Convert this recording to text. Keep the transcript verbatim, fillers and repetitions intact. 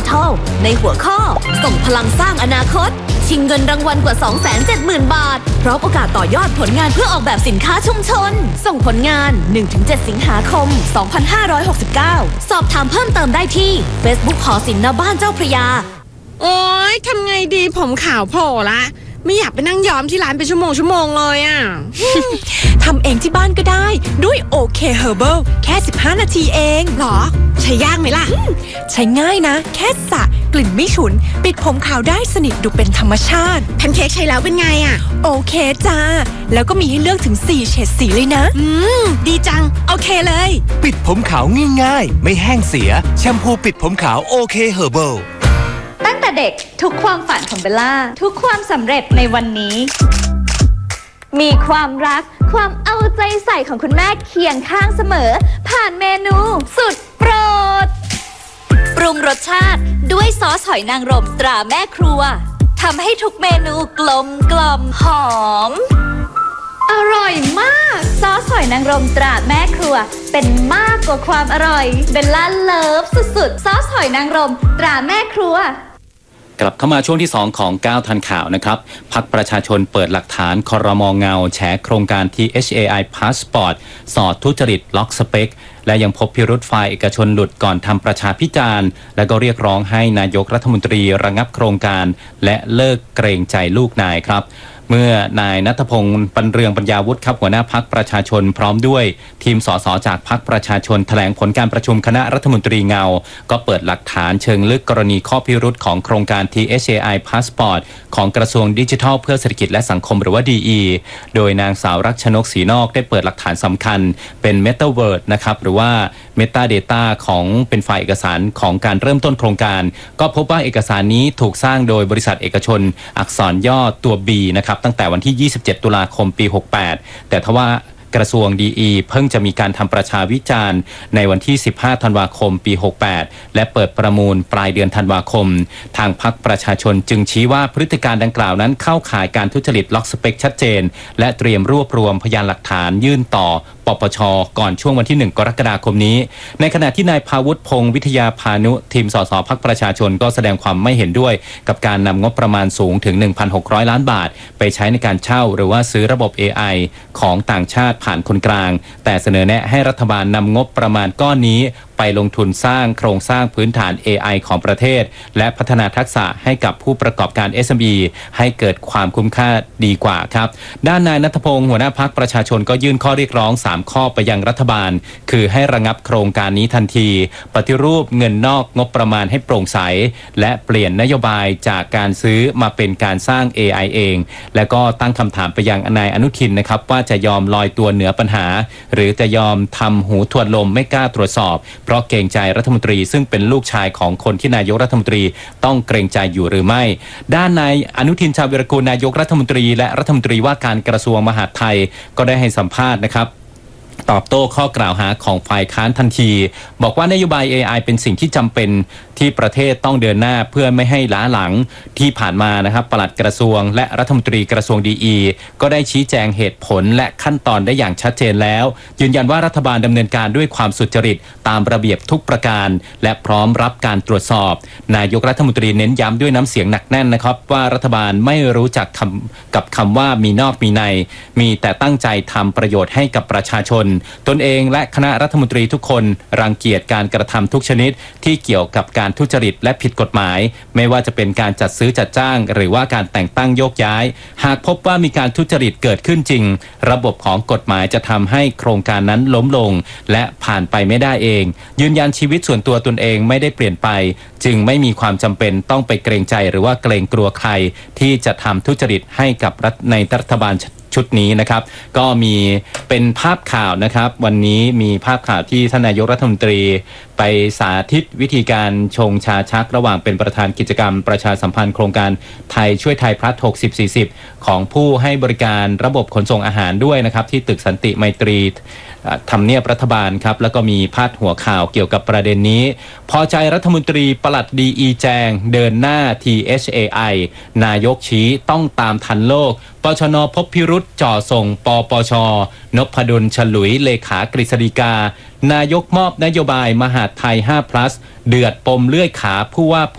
ทัลในหัวข้อส่งพลังสร้างอนาคตชิงเงินรางวัลกว่า สองแสนเจ็ดหมื่น บาทพร้อมโอกาสต่อยอดผลงานเพื่อออกแบบสินค้าชุมชนส่งผลงาน หนึ่งถึงเจ็ด สิงหาคม สองพันห้าร้อยหกสิบเก้า สอบถามเพิ่มเติมได้ที่ Facebook หอศิลป์ณบ้านเจ้าพระยาโอ๊ยทำไงดีผมขาวโผล่ละไม่อยากไปนั่งย้อมที่ร้านเป็นชั่วโมงชั่วโมงเลยอ่ะทำเองที่บ้านก็ได้ด้วยโอเคเฮอร์เบิลแค่สิบห้านาทีเองหรอใช้ยากไหมล่ะใช้ง่ายนะแค่สระกลิ่นไม่ฉุนปิดผมขาวได้สนิทดูเป็นธรรมชาติแพนเค้กใช้แล้วเป็นไงอ่ะโอเคจ้าแล้วก็มีให้เลือกถึงสี่เฉดสีเลยนะอืมดีจังโอเคเลยปิดผมขาวง่ายๆไม่แห้งเสียแชมพูปิดผมขาวโอเคเฮอร์เบิลตั้งแต่เด็กทุกความฝันของเบลล่าทุกความสำเร็จในวันนี้มีความรักความเอาใจใส่ของคุณแม่เคียงข้างเสมอผ่านเมนูสุดโปรดปรุงรสชาติด้วยซอสหอยนางรมตราแม่ครัวทำให้ทุกเมนูกลมกล่อมหอมอร่อยมากซอสหอยนางรมตราแม่ครัวเป็นมากกว่าความอร่อยเบลล่าเลิฟสุดๆซอสหอยนางรมตราแม่ครัวกลับเข้ามาช่วงที่สองของก้าวทันข่าวนะครับพรรคประชาชนเปิดหลักฐานครม.เงาแฉโครงการ ที เอช เอ ไอ Passport สอดทุจริตล็อกสเปคและยังพบพิรุธฝ่ายเอกชนหลุดก่อนทำประชาพิจารณ์และก็เรียกร้องให้นายกรัฐมนตรีระงับโครงการและเลิกเกรงใจลูกนายครับเมื่อนายณัฐพงศ์ปัญเรืองปัญญาวุฒิครับหัวหน้าพรรคประชาชนพร้อมด้วยทีมสสจากพรรคประชาชนแถลงผลการประชุมคณะรัฐมนตรีเงาก็เปิดหลักฐานเชิงลึกกรณีข้อพิรุธของโครงการ ที เอช เอ ไอ Passport ของกระทรวงดิจิทัลเพื่อเศรษฐกิจและสังคมหรือว่า ดี อี โดยนางสาวรักชนกศรีนอกได้เปิดหลักฐานสำคัญเป็น Metaverse นะครับหรือว่า Metadata ของเป็นไฟล์เอกสารของการเริ่มต้นโครงการก็พบว่าเอกสารนี้ถูกสร้างโดยบริษัทเอกชนอักษรย่อตัว B นะครับตั้งแต่วันที่ยี่สิบเจ็ดตุลาคมปีหกแปดแต่ทว่ากระทรวง ดี อี เพิ่งจะมีการทำประชาวิจารณ์ในวันที่สิบห้าธันวาคมปีหกแปดและเปิดประมูลปลายเดือนธันวาคมทางพรรคประชาชนจึงชี้ว่าพฤติการดังกล่าวนั้นเข้าข่ายการทุจริตล็อกสเปคชัดเจนและเตรียมรวบรวมพยานหลักฐานยื่นต่อปปชก่อนช่วงวันที่หนึ่งกรกฎาคมนี้ในขณะที่นายภาวุฒิพงศ์วิทยาพานุทีมสสพรรคประชาชนก็แสดงความไม่เห็นด้วยกับการนำงบประมาณสูงถึง หนึ่งพันหกร้อย ล้านบาทไปใช้ในการเช่าหรือว่าซื้อระบบ เอ ไอ ของต่างชาติผ่านคนกลางแต่เสนอแนะให้รัฐบาลนำงบประมาณก้อนนี้ไปลงทุนสร้างโครงสร้างพื้นฐาน เอ ไอ ของประเทศและพัฒนาทักษะให้กับผู้ประกอบการ เอส เอ็ม อี ให้เกิดความคุ้มค่าดีกว่าครับด้านนายณัฐพงศ์หัวหน้าพรรคประชาชนก็ยื่นข้อเรียกร้องสามข้อไปยังรัฐบาลคือให้ระงับโครงการนี้ทันทีปฏิรูปเงินนอกงบประมาณให้โปร่งใสและเปลี่ยนนโยบายจากการซื้อมาเป็นการสร้าง เอ ไอ เองและก็ตั้งคำถามไปยังนายอนุทินนะครับว่าจะยอมลอยตัวเหนือปัญหาหรือจะยอมทำหูทวนลมไม่กล้าตรวจสอบเพราะเกรงใจรัฐมนตรีซึ่งเป็นลูกชายของคนที่นายกรัฐมนตรีต้องเกรงใจอยู่หรือไม่ด้านนายอนุทินชาญวิรากูลนายกรัฐมนตรีและรัฐมนตรีว่าการกระทรวงมหาดไทยก็ได้ให้สัมภาษณ์นะครับตอบโต้ข้อกล่าวหาของฝ่ายค้านทันทีบอกว่านโยบาย เอ ไอ เป็นสิ่งที่จำเป็นที่ประเทศต้องเดินหน้าเพื่อไม่ให้ล้าหลังที่ผ่านมานะครับปลัดกระทรวงและรัฐมนตรีกระทรวง ดี อี ก็ได้ชี้แจงเหตุผลและขั้นตอนได้อย่างชัดเจนแล้วยืนยันว่ารัฐบาลดำเนินการด้วยความสุจริตตามระเบียบทุกประการและพร้อมรับการตรวจสอบนายกรัฐมนตรีเน้นย้ำด้วยน้ำเสียงหนักแน่นนะครับว่ารัฐบาลไม่รู้จักคำกับคำว่ามีนอกมีในมีแต่ตั้งใจทำประโยชน์ให้กับประชาชนตนเองและคณะรัฐมนตรีทุกคนรังเกียจการกระทำทุกชนิดที่เกี่ยวกับการทุจริตและผิดกฎหมายไม่ว่าจะเป็นการจัดซื้อจัดจ้างหรือว่าการแต่งตั้งโยกย้ายหากพบว่ามีการทุจริตเกิดขึ้นจริงระบบของกฎหมายจะทำให้โครงการนั้นล้มลงและผ่านไปไม่ได้เองยืนยันชีวิตส่วนตัวตนเองไม่ได้เปลี่ยนไปจึงไม่มีความจำเป็นต้องไปเกรงใจหรือว่าเกรงกลัวใครที่จะทำทุจริตให้กับรัฐในรัฐบาลชุดนี้นะครับก็มีเป็นภาพข่าวนะครับวันนี้มีภาพข่าวที่ท่านนายกรัฐมนตรีไปสาธิตวิธีการชงชาชักระหว่างเป็นประธานกิจกรรมประชาสัมพันธ์โครงการไทยช่วยไทยพลัสหกสิบ สี่สิบของผู้ให้บริการระบบขนส่งอาหารด้วยนะครับที่ตึกสันติไมตรีทำเนียบรัฐบาลครับแล้วก็มีพาดหัวข่าวเกี่ยวกับประเด็นนี้พอใจรัฐมนตรีปลัด ดี อี แจงเดินหน้า ที เอช เอ ไอ นายกชี้ต้องตามทันโลกปชน.พบพิรุธจ่อส่งปปช.นพดลฉลุยเลขากฤษฎีกานายกมอบนโยบายมหาดไทย ห้า plus เดือดปมเลื่อยขาผู้ว่า